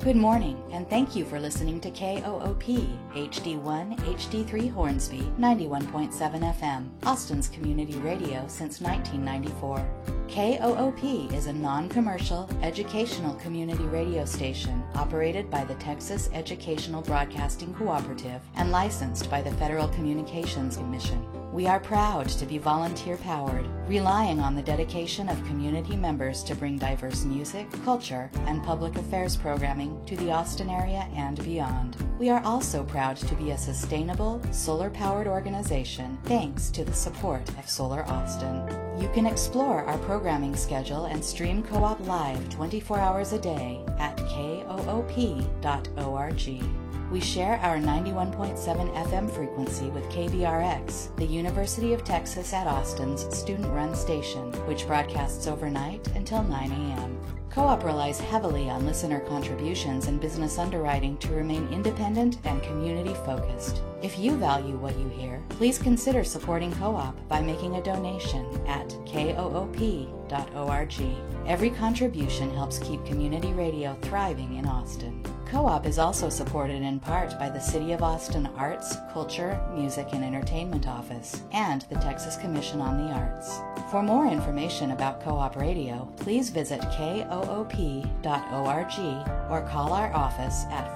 Good morning, and thank you for listening to KOOP HD1 HD3 Hornsby 91.7 FM, Austin's community radio since 1994. KOOP is a non-commercial, educational community radio station operated by the Texas Educational Broadcasting Cooperative and licensed by the Federal Communications Commission. We are proud to be volunteer-powered, relying on the dedication of community members to bring diverse music, culture, and public affairs programming to the Austin area and beyond. We are also proud to be a sustainable, solar-powered organization thanks to the support of Solar Austin. You can explore our programming schedule and stream Co-op live 24 hours a day at koop.org. We share our 91.7 FM frequency with KBRX, the University of Texas at Austin's student-run station, which broadcasts overnight until 9 a.m. Co-op relies heavily on listener contributions and business underwriting to remain independent and community-focused. If you value what you hear, please consider supporting Co-op by making a donation at koop.org. Every contribution helps keep community radio thriving in Austin. Co-op is also supported in part by the City of Austin Arts, Culture, Music, and Entertainment Office and the Texas Commission on the Arts. For more information about Co-op Radio, please visit koop.org or call our office at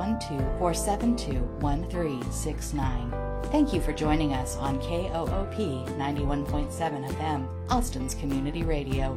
512-472-1369. Thank you for joining us on KOOP 91.7 FM, Austin's community radio.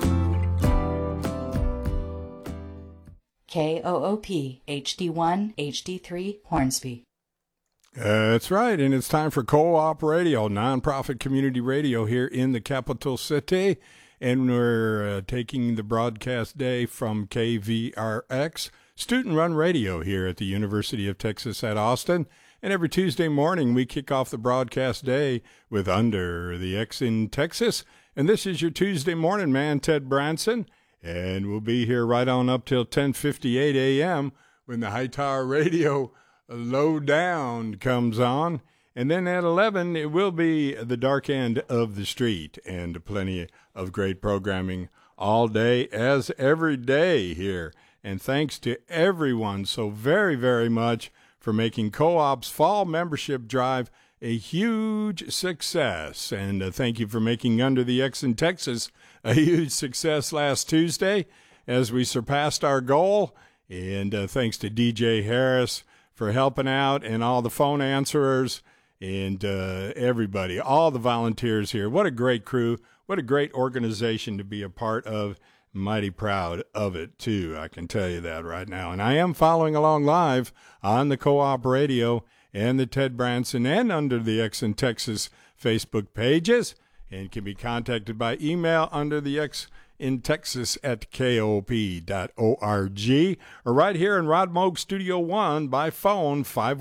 KOOP HD1 HD3 Hornsby. That's right, and it's time for Co-op Radio, nonprofit community radio here in the capital city, and we're taking the broadcast day from KVRX, student-run radio here at the University of Texas at Austin, and every Tuesday morning we kick off the broadcast day with Under the X in Texas, and this is your Tuesday morning man, Ted Branson, and we'll be here right on up till 10:58 a.m. when the Hightower Radio Lowdown comes on. And then at 11, it will be the dark end of the street and plenty of great programming all day as every day here. And thanks to everyone so very, very much for making Co-op's fall membership drive a huge success. And thank you for making Under the X in Texas a huge success last Tuesday as we surpassed our goal. And thanks to DJ Harris for helping out and all the phone answerers and everybody, all the volunteers here. What a great crew. What a great organization to be a part of. Mighty proud of it, too. I can tell you that right now. And I am following along live on the Co-op Radio and the Ted Branson and Under the X in Texas Facebook pages, and can be contacted by email under the X in Texas at koop.org, or right here in Rod Moog Studio 1 by phone,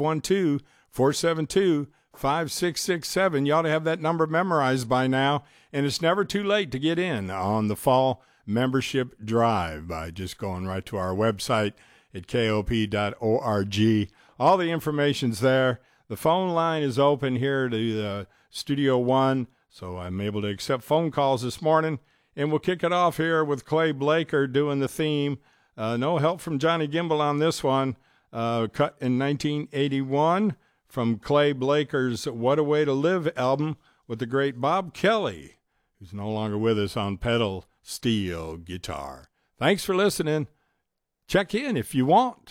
512-472-5667. You ought to have that number memorized by now, and it's never too late to get in on the fall membership drive by just going right to our website at koop.org. All the information's there. The phone line is open here to Studio 1, so I'm able to accept phone calls this morning. And we'll kick it off here with Clay Blaker doing the theme. No help from Johnny Gimbel on this one. Cut in 1981 from Clay Blaker's What a Way to Live album with the great Bob Kelly, who's no longer with us, on pedal steel guitar. Thanks for listening. Check in if you want.